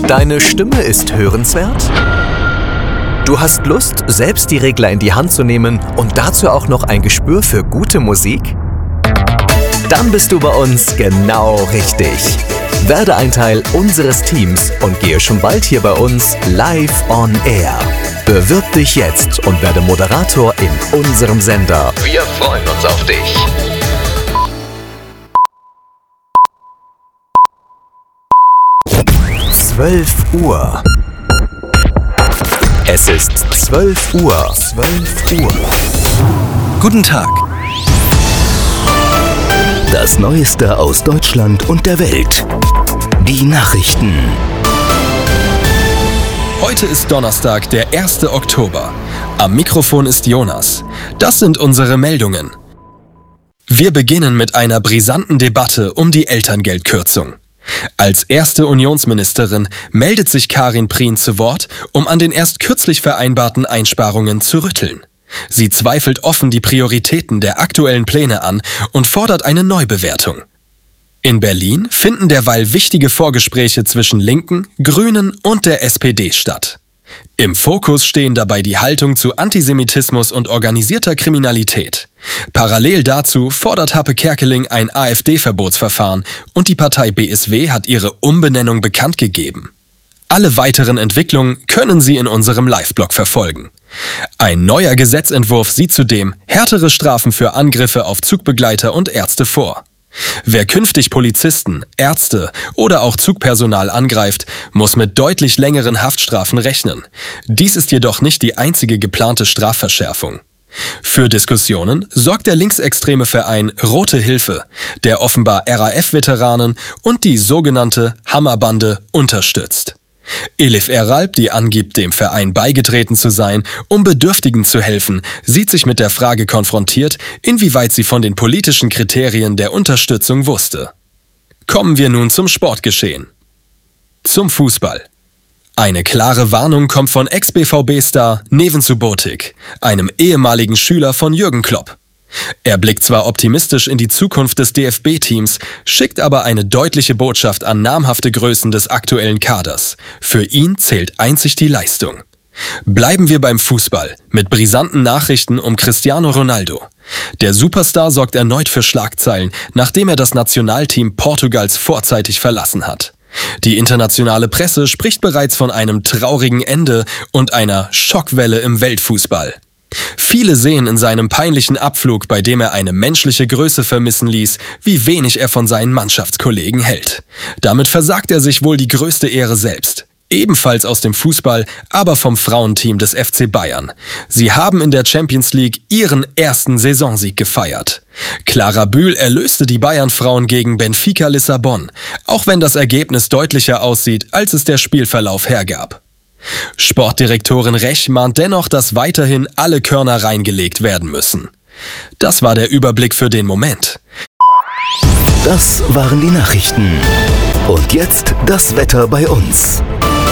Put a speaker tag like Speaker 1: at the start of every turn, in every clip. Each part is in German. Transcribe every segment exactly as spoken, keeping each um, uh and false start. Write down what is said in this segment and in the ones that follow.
Speaker 1: Deine Stimme ist hörenswert? Du hast Lust, selbst die Regler in die Hand zu nehmen und dazu auch noch ein Gespür für gute Musik? Dann bist du bei uns genau richtig. Werde ein Teil unseres Teams und gehe schon bald hier bei uns live on air. Bewirb dich jetzt und werde Moderator in unserem Sender. Wir freuen uns auf dich. zwölf Uhr. Es ist zwölf Uhr. zwölf Uhr.
Speaker 2: Guten Tag. Das Neueste aus Deutschland und der Welt. Die Nachrichten.
Speaker 3: Heute ist Donnerstag, der erste Oktober. Am Mikrofon ist Jonas. Das sind unsere Meldungen. Wir beginnen mit einer brisanten Debatte um die Elterngeldkürzung. Als erste Unionsministerin meldet sich Karin Prien zu Wort, um an den erst kürzlich vereinbarten Einsparungen zu rütteln. Sie zweifelt offen die Prioritäten der aktuellen Pläne an und fordert eine Neubewertung. In Berlin finden derweil wichtige Vorgespräche zwischen Linken, Grünen und der S P D statt. Im Fokus stehen dabei die Haltung zu Antisemitismus und organisierter Kriminalität. Parallel dazu fordert Happe Kerkeling ein AfD-Verbotsverfahren und die Partei B S W hat ihre Umbenennung bekannt gegeben. Alle weiteren Entwicklungen können Sie in unserem Live-Blog verfolgen. Ein neuer Gesetzentwurf sieht zudem härtere Strafen für Angriffe auf Zugbegleiter und Ärzte vor. Wer künftig Polizisten, Ärzte oder auch Zugpersonal angreift, muss mit deutlich längeren Haftstrafen rechnen. Dies ist jedoch nicht die einzige geplante Strafverschärfung. Für Diskussionen sorgt der linksextreme Verein Rote Hilfe, der offenbar R A F-Veteranen und die sogenannte Hammerbande unterstützt. Elif Eralp, die angibt, dem Verein beigetreten zu sein, um Bedürftigen zu helfen, sieht sich mit der Frage konfrontiert, inwieweit sie von den politischen Kriterien der Unterstützung wusste. Kommen wir nun zum Sportgeschehen. Zum Fußball. Eine klare Warnung kommt von Ex-B V B-Star Neven Subotic, einem ehemaligen Schüler von Jürgen Klopp. Er blickt zwar optimistisch in die Zukunft des D F B-Teams, schickt aber eine deutliche Botschaft an namhafte Größen des aktuellen Kaders. Für ihn zählt einzig die Leistung. Bleiben wir beim Fußball mit brisanten Nachrichten um Cristiano Ronaldo. Der Superstar sorgt erneut für Schlagzeilen, nachdem er das Nationalteam Portugals vorzeitig verlassen hat. Die internationale Presse spricht bereits von einem traurigen Ende und einer Schockwelle im Weltfußball. Viele sehen in seinem peinlichen Abflug, bei dem er eine menschliche Größe vermissen ließ, wie wenig er von seinen Mannschaftskollegen hält. Damit versagt er sich wohl die größte Ehre selbst. Ebenfalls aus dem Fußball, aber vom Frauenteam des F C Bayern. Sie haben in der Champions League ihren ersten Saisonsieg gefeiert. Clara Bühl erlöste die Bayern-Frauen gegen Benfica Lissabon, auch wenn das Ergebnis deutlicher aussieht, als es der Spielverlauf hergab. Sportdirektorin Rech mahnt dennoch, dass weiterhin alle Körner reingelegt werden müssen. Das war der Überblick für den Moment.
Speaker 2: Das waren die Nachrichten. Und jetzt das Wetter bei uns.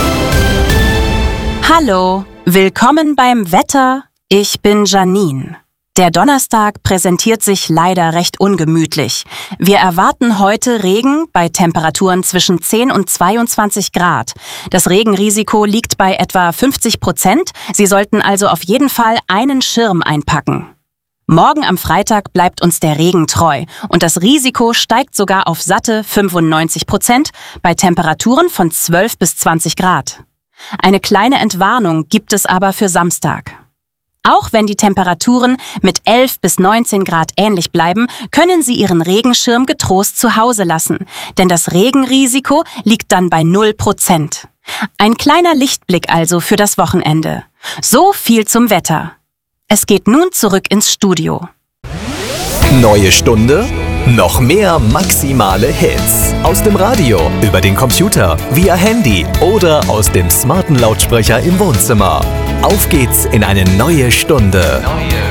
Speaker 4: Hallo, willkommen beim Wetter. Ich bin Janine. Der Donnerstag präsentiert sich leider recht ungemütlich. Wir erwarten heute Regen bei Temperaturen zwischen zehn und zweiundzwanzig Grad. Das Regenrisiko liegt bei etwa fünfzig Prozent. Sie sollten also auf jeden Fall einen Schirm einpacken. Morgen am Freitag bleibt uns der Regen treu und das Risiko steigt sogar auf satte fünfundneunzig Prozent bei Temperaturen von zwölf bis zwanzig Grad. Eine kleine Entwarnung gibt es aber für Samstag. Auch wenn die Temperaturen mit elf bis neunzehn Grad ähnlich bleiben, können Sie Ihren Regenschirm getrost zu Hause lassen, denn das Regenrisiko liegt dann bei null Prozent. Ein kleiner Lichtblick also für das Wochenende. So viel zum Wetter. Es geht nun zurück ins Studio.
Speaker 1: Neue Stunde, noch mehr maximale Hits. Aus dem Radio, über den Computer, via Handy oder aus dem smarten Lautsprecher im Wohnzimmer. Auf geht's in eine neue Stunde. Neue